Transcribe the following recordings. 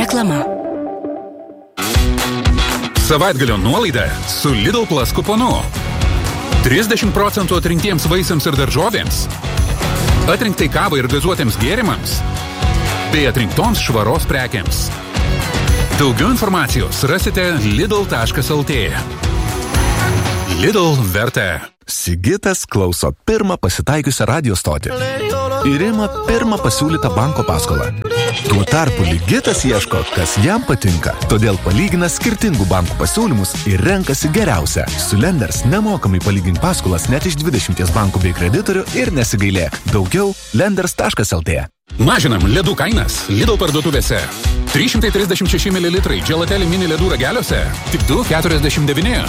Reklama. Savaitgalio nuolaida su Lidl Plus kuponu. 30% atrinktiems vaisiams ir daržovėms, atrinktai kavai ir gazuotiems gėrimams, bei atrinktoms švaros prekiams. Daugiau informacijos rasite lidl.lt. Lidl verta. Sigitas klauso pirmą pasitaikiusią radio stotį ir ima pirmą pasiūlytą banko paskolą. Tuo tarpu Ligitas ieško, kas jam patinka, todėl palygina skirtingų bankų pasiūlymus ir renkasi geriausią. Su Lenders nemokamai palygink paskolas net iš 20 bankų bei kreditorių ir nesigailėk. Daugiau lenders.lt. Mažinam ledų kainas Lidl parduotuvėse. 336 ml Gelateli mini ledų rageliuose tik 2,49.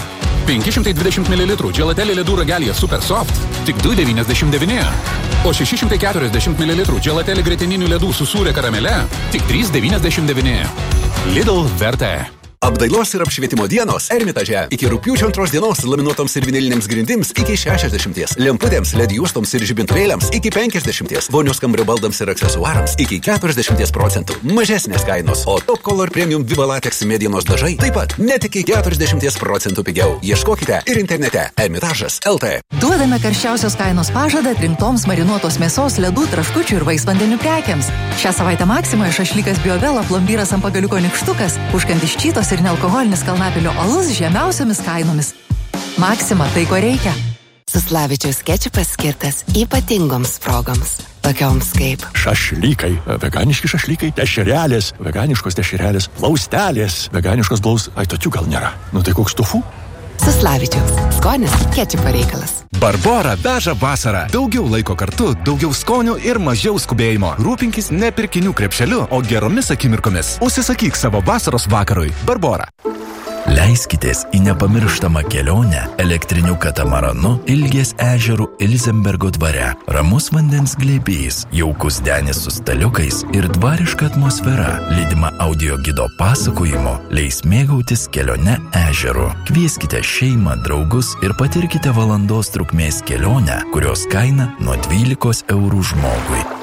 520 ml Gelateli ledų ragelyje Super Soft tik 2,99. O 640 ml Gelateli grietininių ledų su sūria karamele tik 3,99. Lidl verta. Apdailos ir apšvietimo dienos Ermitaže. Iki rugpjūčio 2 dienos laminuotoms ir vinilinėms grindims iki 60, lemputėms, LED juostoms ir žibintuvėliams iki 50, vonios kambario baldams ir aksesuarams iki 40%. Mažesnės kainos, o Top Color Premium Viva Latex medienos dažai taip pat net iki 40% pigiau. Ieškokite ir internete Ermitažas.lt. Duodame karščiausios kainos pažadą atrinktoms marinuotos mėsos, ledų, traškučių ir vaisvandenių prekiams. Šią savaitę Maksimoje šašlykas Biovela, plombyras ant pagaliuko nykštukas, užkandis čytos ir nealkoholinis kalnapilio alus žemiausiomis kainomis. Maksima, tai ko reikia. Suslavičiaus kečupas skirtas ypatingoms progoms, tokioms kaip šašlykai, veganiški šašlykai, dešrelės, veganiškos dešrelės, plaustelės, veganiškos tokių gal nėra. Nu tai koks tofu? Suslavičiaus. Skonis kečupo reikalas. Barbora veža vasarą. Daugiau laiko kartu, daugiau skonių ir mažiau skubėjimo. Rūpinkis ne pirkinių krepšeliu, o geromis akimirkomis. Užsisakyk savo vasaros vakarui. Barbora. Leiskitės į nepamirštamą kelionę elektriniu katamaranu Ilgės ežerų Ilzenbergo dvare. Ramus vandens glėbys, jaukus denis su staliukais ir dvariška atmosfera, lydima audio gido pasakojimo, leis mėgautis kelione ežeru. Kvieskite šeimą, draugus ir patirkite valandos trukmės kelionę, kurios kaina nuo 12 eurų žmogui.